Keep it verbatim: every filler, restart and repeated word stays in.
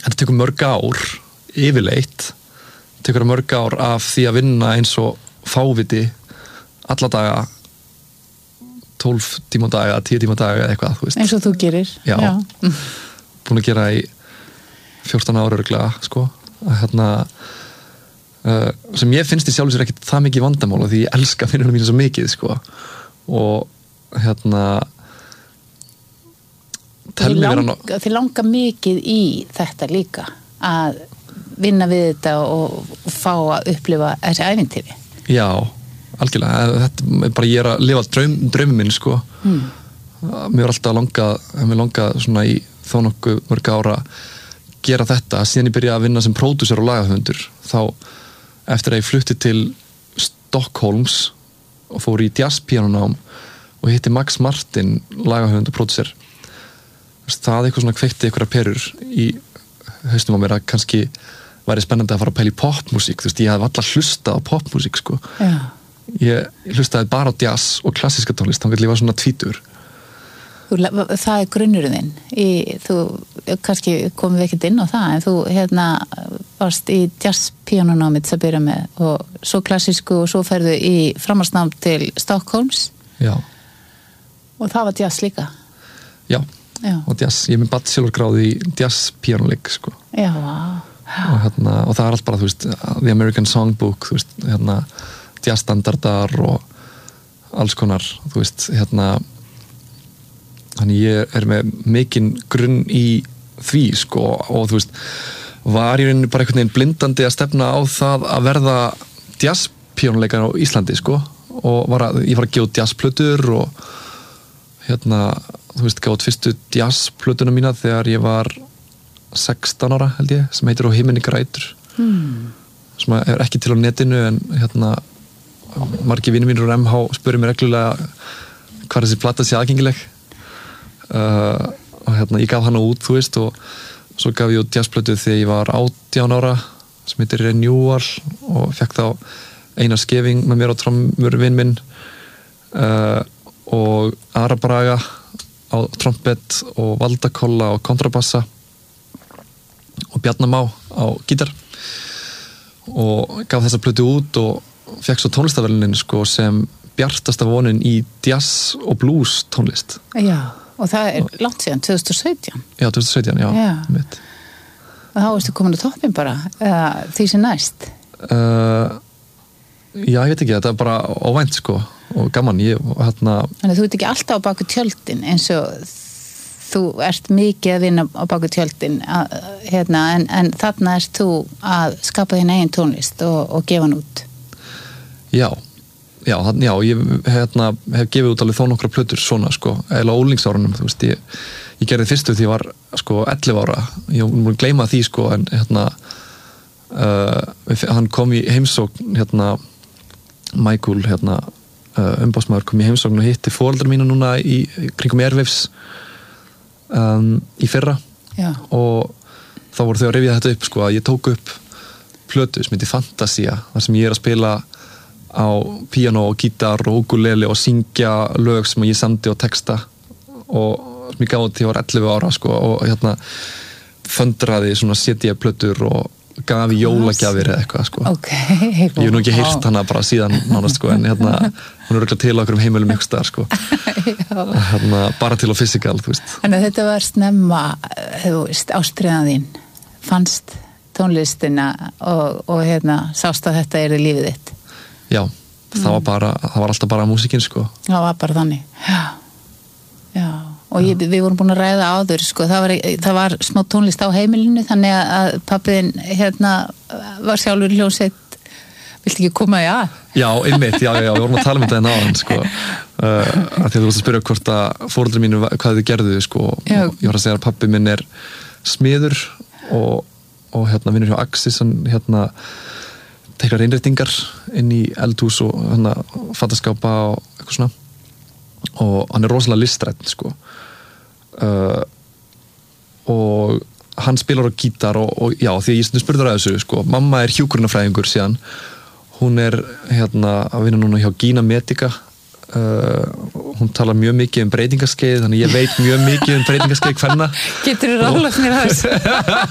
þetta tekur mörg ár yfirleitt, tekur mörg ár af því að vinna eins og fáviti alla daga tólf tíma daga, tíu tíma daga eitthvað, þú veist. Eins og þú gerir. Já. Já. Búin að gera í fjórtán ára örugglega, sko. Hérna, uh, sem ég finnst í sjálfu sér ekkert það mikið vandamál því ég elska vinnunum mínu svo mikið, sko. Og hérna Þið lang, langar mikið í þetta líka að vinna við þetta og, og fá að upplifa þessi ævintýri. Já, algjörlega. Þetta er bara ég er að lifa draum, draumum minn, sko. Mm. Mér er alltaf langað, mér langað svona í þó nokkuð mörg ára gera þetta, síðan ég byrjaði að vinna sem pródúser og lagahöfundur. Þá eftir að ég flutti til Stockholms og fór í jazzpíanónám og hitti Max Martin, lagahöfund og pródúser. Það er eitthvað svona kveikti einhverja perur í hausnum á mér að kannski væri spennandi að fara að pæla í popmusík, þú veist, ég hafði alltaf hlustað á popmusík, sko. Já. Ég, ég hlustaði bara á jazz og klassíska tónlist, þá gæti ég var svona tvítur. Það er grunnurinn þinn. Í, þú, kannski komum við ekkert inn á það, en þú hérna varst í jazzpíanónámið til að byrja með og svo klassísku og svo ferðu í framhaldsnám til Stockholms. Já. Og það var jazz líka. Já. Já. Og jazz, ég er með bachelorgráði í jazz-píanóleik, sko. Já, wow. og, hérna, og það er allt bara, þú veist, The American Songbook, þú veist, hérna, jazzstandardar og alls konar, þú veist, hérna, þannig ég er með mikinn grunn í því, sko, og þú veist, var ég rauninni bara einhvern veginn blindandi að stefna á það að verða jazz-píanóleikar á Íslandi, sko, og var að, ég var að gefa út jazzplötur og hérna, þú veist, gátt fyrstu jazzplötuna mína þegar ég var sextán ára, held ég, sem heitir Á himini grætur. Hmm. Sem er ekki til á netinu, en hérna margir vinir mínir úr M H spurði mér reglulega hvað þessi plata sé aðgengileg. Uh, og hérna, ég gaf hana út, þú veist, og svo gaf ég út jazzplötu þegar ég var átján ára, sem heitir Renewal, og fekk þá Einar Skeving með mér á trommur vin minn, uh, og Ara Braga á trompet og Valdakolla á kontrabassa og Bjarnamá á gítar og gaf þessa plötu út og fekk svo tónlistaverðlunin, sko, sem bjartasta vonin í jazz og blues tónlist. Já, og það er langt síðan, tvö þúsund og sautján. Já, tvö þúsund og sautján, já. já. Mitt. Og þá ertu komin á toppinn bara, eða því sem næst? Uh, já, ég veit ekki, þetta er bara óvænt, sko, og gaman, ég, hérna... Þannig að þú ert ekki alltaf á baku tjöldin, eins og þú ert mikið að vinna á baku tjöldin, að, hérna, en, en þarna ert þú að skapa þín eigin tónlist og, og gefa hann út. Já, já, þannig, já, ég hérna, hef gefið út alveg þó nokkra plötur svona, sko, eða á úlingsárunum, þú veist, ég, ég gerði fyrstu því ég var, sko, ellefu ára, ég múið að gleyma því, sko, en, hérna, uh, hann kom í heimsókn, hérna, Michael, hérna, uh, umbásmaður kom í heimsókn og hitti foreldrar mína núna í, í kringum Airwaves um, í fyrra. Já. Og þá voru þau að rifja þetta upp, sko, að ég tók upp plötu sem heitir Fantasia, þar sem ég er að spila á píanó og gítar og ukulele og syngja lög sem ég samdi og texta og sem ég gaf út því ég var ellefu ára, sko, og hérna föndraði svona C D-plötur og gaf í jólagjafir eða eitthvað, sko. Okay. Ég hef nú ekki heyrt hana bara síðan nánast, sko, en hérna hún er örugglega til okkur um heimilum ykkur staðar, sko. Hérna, bara til á physical, þú veist. Þannig að þetta var snemma, þú veist, ástriðan þín fannst tónlistina og, og hérna sást að þetta er lífið þitt. Já, það mm. var bara, það var alltaf bara músíkin, sko. Það var bara þannig. Já. Já. Og ég, við vorum búin að ræða áður, sko, það var, það var smá tónlist á heimilinu, þannig að pappiðin hérna var sjálfur hljómsveit, viltu ekki koma í að? Já, einmitt, já, já, já, við vorum að tala um þetta en áðan, sko, uh, að því að þú varst að spyrja hvort að foreldrar mínu hvað þau gerðu, sko, já. Og ég var að segja að pappi minn er smiður og, og hérna vinnur hjá Axis, hann hérna teiknar innréttingar inn í eldhús og hérna fattaskápa og eitthvað svona, og hann er rosalega listrætt, sko. Uh, og hann spilar á gítar og, og já, því ég spurði að þessu, sko, mamma er hjúkrunarfræðingur síðan, hún er hérna að vinna núna hjá Gina Medica, uh, hún talar mjög mikið um breytingaskeið, þannig ég veit mjög mikið um breytingaskeið kvenna. Geturðu ráðlagt mér að þessu?